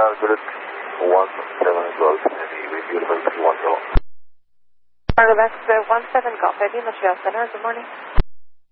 Grid 17 Golf Heavy, beautiful 310. Cargo West 17 Golf Heavy, Montreal Center, good morning.